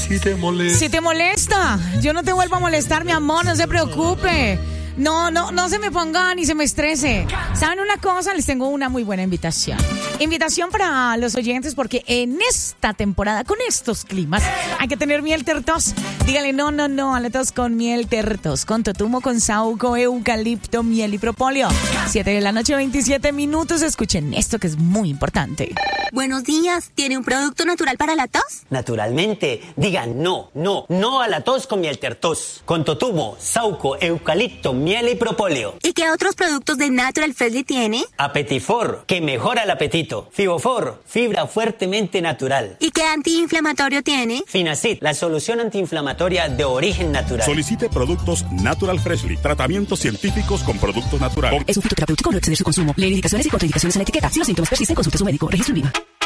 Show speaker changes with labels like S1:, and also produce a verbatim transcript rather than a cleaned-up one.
S1: Si te molesta.
S2: Si te molesta, yo no te vuelvo a molestar, mi amor, no se preocupe. No, no, no se me ponga ni se me estrese. ¿Saben una cosa? Les tengo una muy buena invitación. Invitación para los oyentes porque en esta temporada, con estos climas, hay que tener miel tertos. Dígale no, no, no a la tos con miel tertos. Con totumo, con saúco, eucalipto, miel y propóleo. siete de la noche, veintisiete minutos. Escuchen esto que es muy importante.
S3: Buenos días. ¿Tiene un producto natural para la tos?
S4: Naturalmente. Digan no, no, no a la tos con miel tertos. Con totumo, saúco, eucalipto, miel y propóleo.
S3: ¿Y qué otros productos de Natural Freshly tiene?
S4: Apetifor, que mejora el apetito. Fibofor, fibra fuertemente natural.
S3: ¿Y qué antiinflamatorio tiene?
S4: Finacid, la solución antiinflamatoria de origen natural.
S5: Solicite productos Natural Freshly, tratamientos científicos con productos naturales.
S6: Es un fitoterapéutico, no exceder su consumo. Lee indicaciones y contraindicaciones en la etiqueta. Si los síntomas persisten, consulte a su médico. Registro en viva.